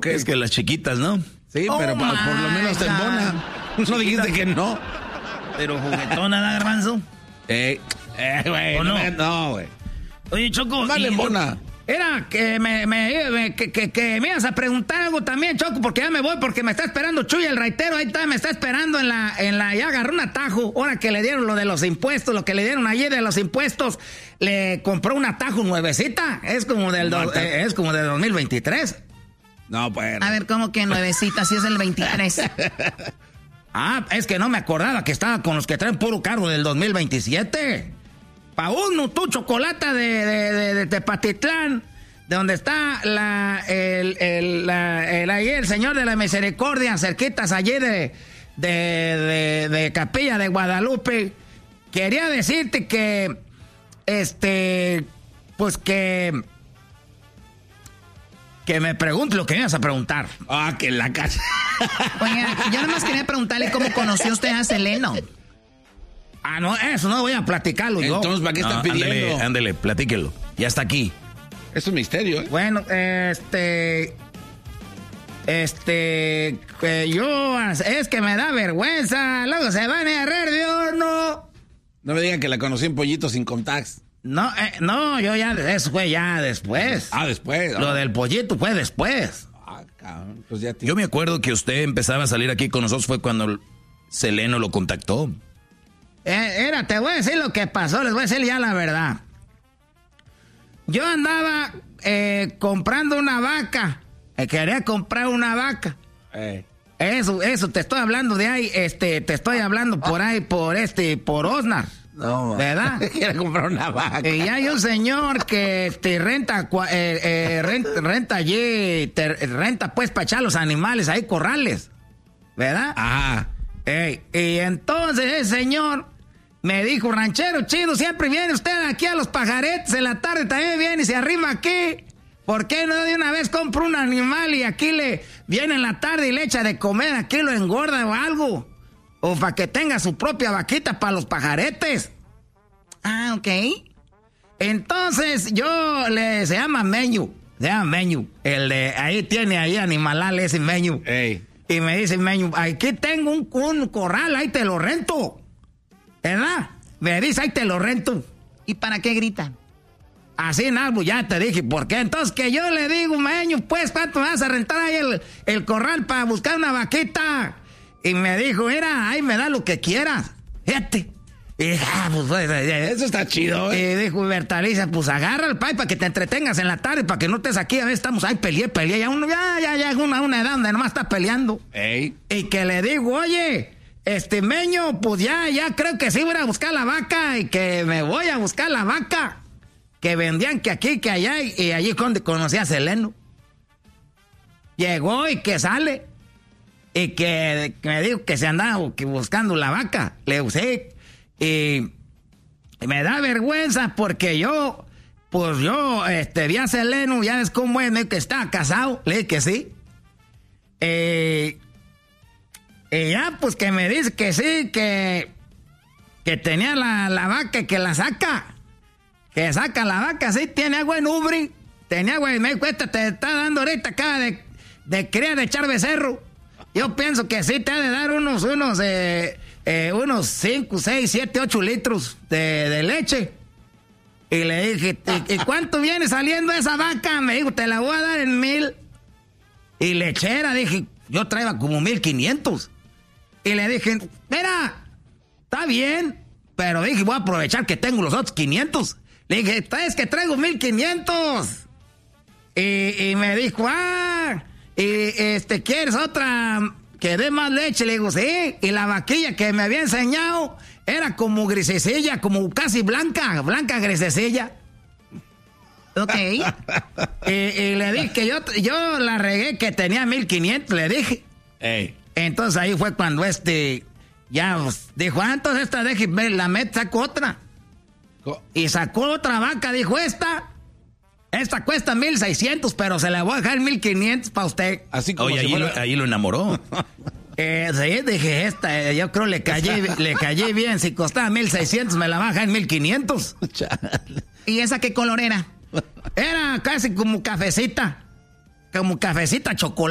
qué? Es que las chiquitas, ¿no? Sí, pero por lo menos te embona. No dijiste que no. Pero juguetona, ¿da, Garbanzo? Güey. ¿O no? No, güey. Oye, Choco. Vale, embona. Era que que me ibas a preguntar algo también, Choco, porque ya me voy, porque me está esperando Chuy, el raitero, ahí está, me está esperando en la, ya agarró un atajo, ahora que le dieron lo de los impuestos, lo que le dieron ayer de los impuestos, le compró un atajo nuevecita, es como del 2023. No, pues. A ver, ¿cómo que nuevecita, si es el 23? Es que no me acordaba que estaba con los que traen puro carro del 2027. Pa' uno, tu chocolata de Tepatitlán, de donde está el Señor de la Misericordia, cerquitas allí de Capilla de Guadalupe. Quería decirte que, pues que me pregunte lo que me ibas a preguntar. Que la casa. Oye, yo nada más quería preguntarle cómo conoció usted a Seleno. No, eso no voy a platicarlo yo. Entonces, ¿para qué están pidiendo? Ándele, platíquelo. Ya está aquí. Es un misterio, ¿eh? Bueno, yo, es que me da vergüenza. Luego se van a errar de horno. No me digan que la conocí en Pollito sin contacts. No, yo ya, eso fue ya después. Después. Lo del pollito fue después. Cabrón. Pues ya Yo me acuerdo que usted empezaba a salir aquí con nosotros fue cuando Seleno lo contactó. Te voy a decir lo que pasó, les voy a decir ya la verdad. Yo andaba comprando una vaca. Quería comprar una vaca. Eso, te estoy hablando de ahí, te estoy hablando por ahí, por Osnar. No, ¿verdad? Quiere comprar una vaca. Y hay un señor que renta allí, renta pues para echar los animales, ahí corrales, ¿verdad? Ajá. Y entonces ese señor me dijo, ranchero chido, siempre viene usted aquí a los pajaretes, en la tarde también viene y se arrima aquí. ¿Por qué no de una vez compra un animal y aquí le viene en la tarde y le echa de comer, aquí lo engorda o algo? O para que tenga su propia vaquita para los pajaretes. Ok. Entonces se llama Meñu. El de ahí tiene ahí animalal ese Meñu. Y me dice Meñu, aquí tengo un corral, ahí te lo rento. ¿Verdad? Me dice, ahí te lo rento. ¿Y para qué gritan? Así nada, ya te dije, ¿por qué? Entonces que yo le digo, Meñu, pues, ¿cuánto me vas a rentar ahí el corral para buscar una vaquita? Y me dijo, mira, ahí me da lo que quieras. Fíjate. Y dije, pues, eso está chido, Y dijo Bertalicia, pues agarra el pay para que te entretengas en la tarde, para que no estés aquí, a veces estamos ahí, peleé, ya uno, ya es una edad donde nomás está peleando. Y que le digo, oye, Meño, pues ya creo que sí voy a buscar la vaca, y que me voy a buscar la vaca, que vendían que aquí, que allá, y allí donde conocí a Seleno. Llegó y que sale. Y que me dijo que se andaba buscando la vaca. Le usé. Y me da vergüenza porque yo vi a Seleno, ya ves cómo es, me dijo que estaba casado. Le dije que sí. Y ya, pues que me dice que sí, que tenía la vaca, que la saca. Que saca la vaca, sí, tiene agua en ubri. Tenía agua, y me dijo, esta te está dando ahorita acá de criar, de echar becerro. Yo pienso que sí te ha de dar unos 5, 6, 7, 8 litros de leche. Y le dije, ¿y cuánto viene saliendo esa vaca? Me dijo, te la voy a dar en 1,000. Y lechera, dije, yo traía como 1,500. Y le dije, mira, está bien, pero dije, voy a aprovechar que tengo los otros 500. Le dije, es que traigo 1,500. Y me dijo, ¿quieres otra que dé más leche? Le digo, sí. Y la vaquilla que me había enseñado era como grisecilla, como casi blanca grisecilla. Ok. Y le dije que yo la regué, que tenía 1,500, le dije. Entonces ahí fue cuando ya dijo, entonces esta la sacó otra. Y sacó otra vaca, dijo, esta cuesta 1,600, pero se la voy a dejar 1,500 para usted. Así como ahí lo enamoró. Sí, dije, yo creo le callé bien. Si costaba 1,600, me la baja en 1,500. ¿Y esa qué color era? Era casi como cafecita chocolate.